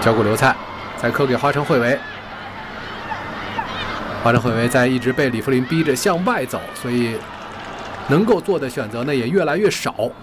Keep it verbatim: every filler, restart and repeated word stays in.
交过刘灿，再磕给花城惠维。花城惠维在一直被李福林逼着向外走，所以能够做的选择呢也越来越少。